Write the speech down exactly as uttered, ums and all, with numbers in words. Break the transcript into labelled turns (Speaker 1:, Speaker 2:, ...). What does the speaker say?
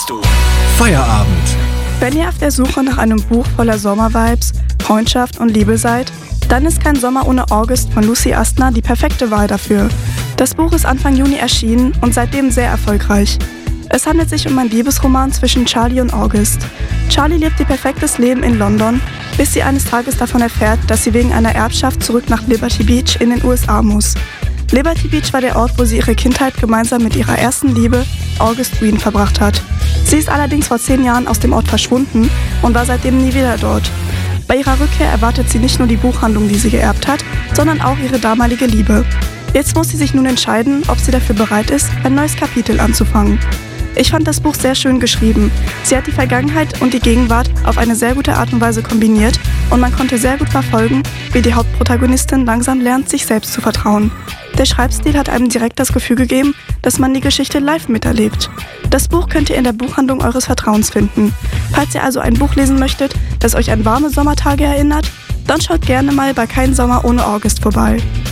Speaker 1: hörst du Feierabend.
Speaker 2: Wenn ihr auf der Suche nach einem Buch voller Sommervibes, Freundschaft und Liebe seid, dann ist Kein Sommer ohne August von Lucy Astner die perfekte Wahl dafür. Das Buch ist Anfang Juni erschienen und seitdem sehr erfolgreich. Es handelt sich um einen Liebesroman zwischen Charlie und August. Charlie lebt ihr perfektes Leben in London, bis sie eines Tages davon erfährt, dass sie wegen einer Erbschaft zurück nach Liberty Beach in den U S A muss. Liberty Beach war der Ort, wo sie ihre Kindheit gemeinsam mit ihrer ersten Liebe, August Green, verbracht hat. Sie ist allerdings vor zehn Jahren aus dem Ort verschwunden und war seitdem nie wieder dort. Bei ihrer Rückkehr erwartet sie nicht nur die Buchhandlung, die sie geerbt hat, sondern auch ihre damalige Liebe. Jetzt muss sie sich nun entscheiden, ob sie dafür bereit ist, ein neues Kapitel anzufangen. Ich fand das Buch sehr schön geschrieben. Sie hat die Vergangenheit und die Gegenwart auf eine sehr gute Art und Weise kombiniert und man konnte sehr gut verfolgen, wie die Hauptprotagonistin langsam lernt, sich selbst zu vertrauen. Der Schreibstil hat einem direkt das Gefühl gegeben, dass man die Geschichte live miterlebt. Das Buch könnt ihr in der Buchhandlung eures Vertrauens finden. Falls ihr also ein Buch lesen möchtet, das euch an warme Sommertage erinnert, dann schaut gerne mal bei Kein Sommer ohne August vorbei.